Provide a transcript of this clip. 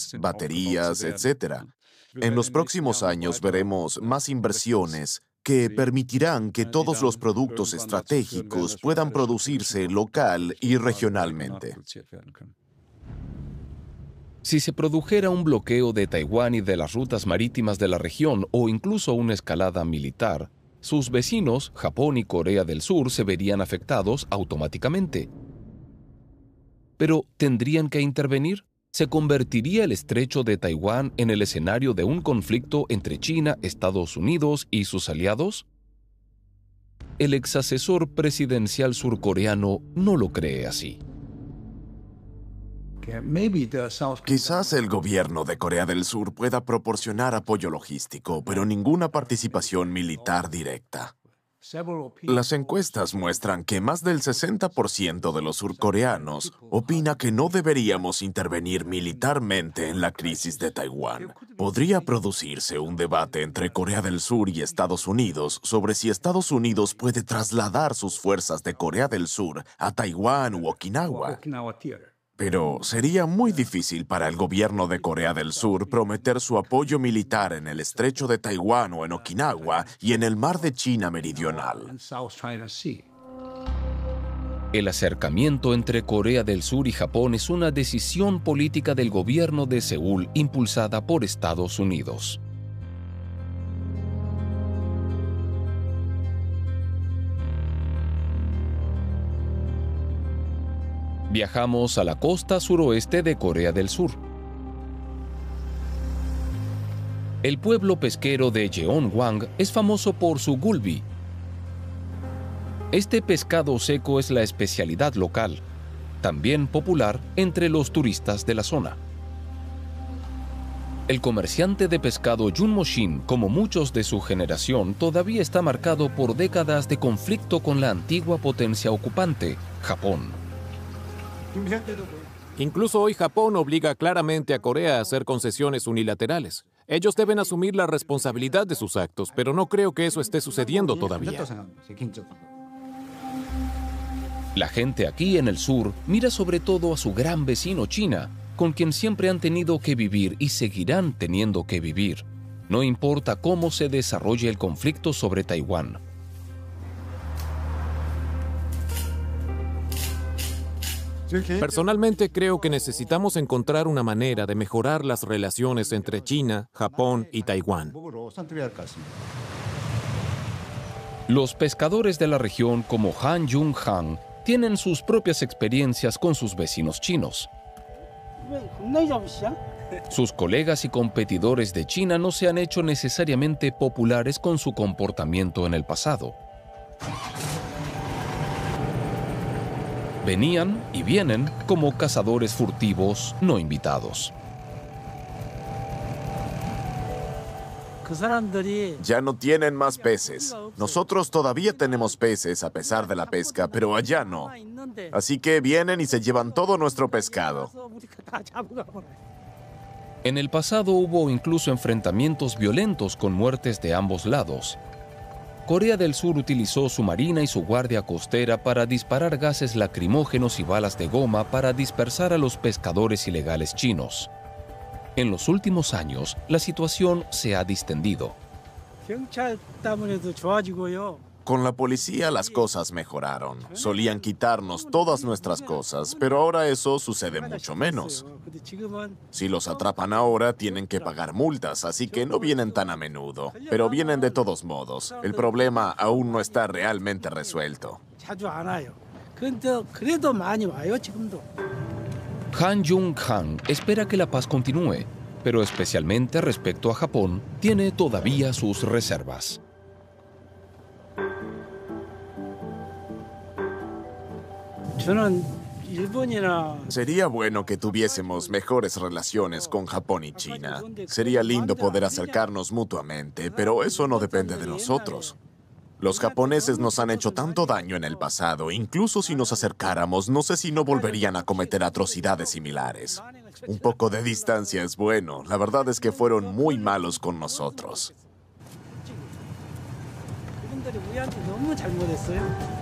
misiles, baterías, etc. En los próximos años veremos más inversiones que permitirán que todos los productos estratégicos puedan producirse local y regionalmente. Si se produjera un bloqueo de Taiwán y de las rutas marítimas de la región o incluso una escalada militar, sus vecinos, Japón y Corea del Sur, se verían afectados automáticamente. Pero, ¿tendrían que intervenir? ¿Se convertiría el estrecho de Taiwán en el escenario de un conflicto entre China, Estados Unidos y sus aliados? El exasesor presidencial surcoreano no lo cree así. Quizás el gobierno de Corea del Sur pueda proporcionar apoyo logístico, pero ninguna participación militar directa. Las encuestas muestran que más del 60% de los surcoreanos opina que no deberíamos intervenir militarmente en la crisis de Taiwán. Podría producirse un debate entre Corea del Sur y Estados Unidos sobre si Estados Unidos puede trasladar sus fuerzas de Corea del Sur a Taiwán u Okinawa. Pero sería muy difícil para el gobierno de Corea del Sur prometer su apoyo militar en el estrecho de Taiwán o en Okinawa y en el mar de China Meridional. El acercamiento entre Corea del Sur y Japón es una decisión política del gobierno de Seúl impulsada por Estados Unidos. Viajamos a la costa suroeste de Corea del Sur. El pueblo pesquero de Jeonwang es famoso por su gulbi. Este pescado seco es la especialidad local, también popular entre los turistas de la zona. El comerciante de pescado Jun Mo-shin, como muchos de su generación, todavía está marcado por décadas de conflicto con la antigua potencia ocupante, Japón. Incluso hoy Japón obliga claramente a Corea a hacer concesiones unilaterales. Ellos deben asumir la responsabilidad de sus actos, pero no creo que eso esté sucediendo todavía. La gente aquí en el sur mira sobre todo a su gran vecino China, con quien siempre han tenido que vivir y seguirán teniendo que vivir. No importa cómo se desarrolle el conflicto sobre Taiwán. Personalmente creo que necesitamos encontrar una manera de mejorar las relaciones entre China, Japón y Taiwán. Los pescadores de la región como Han Jung-han tienen sus propias experiencias con sus vecinos chinos. Sus colegas y competidores de China no se han hecho necesariamente populares con su comportamiento en el pasado. Venían y vienen como cazadores furtivos no invitados. Ya no tienen más peces. Nosotros todavía tenemos peces a pesar de la pesca, pero allá no. Así que vienen y se llevan todo nuestro pescado. En el pasado hubo incluso enfrentamientos violentos con muertes de ambos lados. Corea del Sur utilizó su marina y su guardia costera para disparar gases lacrimógenos y balas de goma para dispersar a los pescadores ilegales chinos. En los últimos años, la situación se ha distendido. Con la policía las cosas mejoraron. Solían quitarnos todas nuestras cosas, pero ahora eso sucede mucho menos. Si los atrapan ahora, tienen que pagar multas, así que no vienen tan a menudo. Pero vienen de todos modos. El problema aún no está realmente resuelto. Han Jung-han espera que la paz continúe, pero especialmente respecto a Japón, tiene todavía sus reservas. Sería bueno que tuviésemos mejores relaciones con Japón y China. Sería lindo poder acercarnos mutuamente, pero eso no depende de nosotros. Los japoneses nos han hecho tanto daño en el pasado, incluso si nos acercáramos, no sé si no volverían a cometer atrocidades similares. Un poco de distancia es bueno. La verdad es que fueron muy malos con nosotros.